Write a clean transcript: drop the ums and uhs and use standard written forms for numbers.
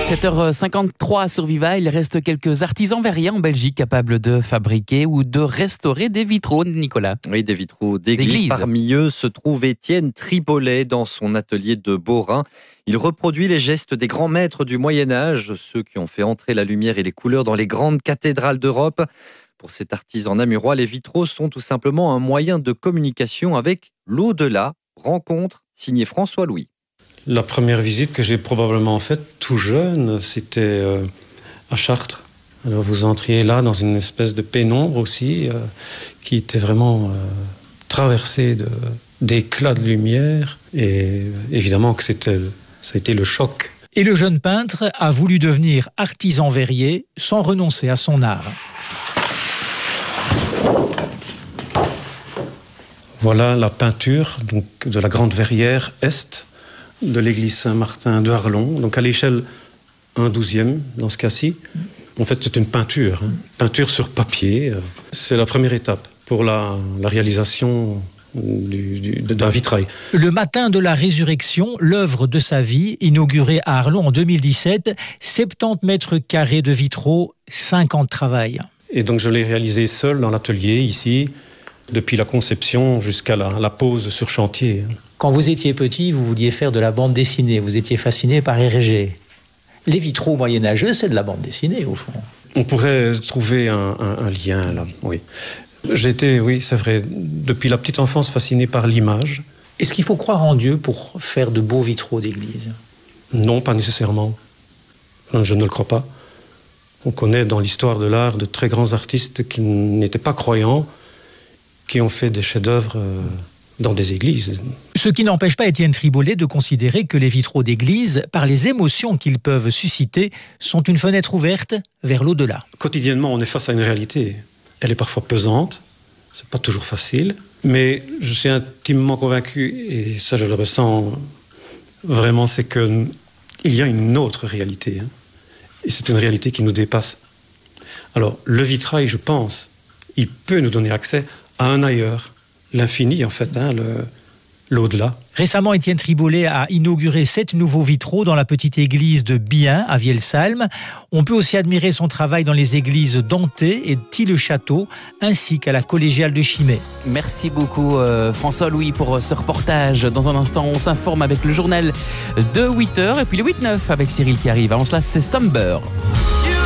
7h53 sur Viva, il reste quelques artisans verriers en Belgique capables de fabriquer ou de restaurer des vitraux, Nicolas. Oui, des vitraux d'église. Parmi eux se trouve Étienne Tribolet dans son atelier de Beaurain. Il reproduit les gestes des grands maîtres du Moyen-Âge, ceux qui ont fait entrer la lumière et les couleurs dans les grandes cathédrales d'Europe. Pour cet artisan namurois, les vitraux sont tout simplement un moyen de communication avec l'au-delà. Rencontre signée François Louis. La première visite que j'ai probablement faite tout jeune, c'était à Chartres. Alors vous entriez là dans une espèce de pénombre aussi, qui était vraiment traversée d'éclats de lumière. Et évidemment que ça a été le choc. Et le jeune peintre a voulu devenir artisan verrier sans renoncer à son art. Voilà la peinture donc, de la grande verrière est de l'église Saint-Martin de Arlon, donc à l'échelle 1/12 dans ce cas-ci. En fait, c'est une peinture, peinture sur papier. C'est la première étape pour la réalisation d'un vitrail. Le matin de la résurrection, l'œuvre de sa vie, inaugurée à Arlon en 2017, 70 mètres carrés de vitraux, 5 ans de travail. Et donc je l'ai réalisé seul dans l'atelier, ici, depuis la conception jusqu'à la pose sur chantier. Quand vous étiez petit, vous vouliez faire de la bande dessinée, vous étiez fasciné par Hergé. Les vitraux moyenâgeux, c'est de la bande dessinée, au fond. On pourrait trouver un lien, là, oui. J'étais, oui, c'est vrai, depuis la petite enfance, fasciné par l'image. Est-ce qu'il faut croire en Dieu pour faire de beaux vitraux d'église ? Non, pas nécessairement. Je ne le crois pas. On connaît dans l'histoire de l'art de très grands artistes qui n'étaient pas croyants, qui ont fait des chefs-d'œuvre dans des églises. Ce qui n'empêche pas Étienne Tribolet de considérer que les vitraux d'église, par les émotions qu'ils peuvent susciter, sont une fenêtre ouverte vers l'au-delà. Quotidiennement, on est face à une réalité. Elle est parfois pesante, c'est pas toujours facile, mais je suis intimement convaincu, et ça je le ressens vraiment, c'est qu'il y a une autre réalité. Et c'est une réalité qui nous dépasse. Alors, le vitrail, je pense, il peut nous donner accès à un ailleurs, l'infini en fait, l'au-delà. Récemment, Étienne Tribolet a inauguré 7 nouveaux vitraux dans la petite église de Bien, à Vielsalm. On peut aussi admirer son travail dans les églises d'Anthée et de Tille-le-Château, ainsi qu'à la collégiale de Chimay. Merci beaucoup François Louis pour ce reportage. Dans un instant, on s'informe avec le journal de 8h et puis le 8-9 avec Cyril qui arrive. Avant cela, c'est Somber.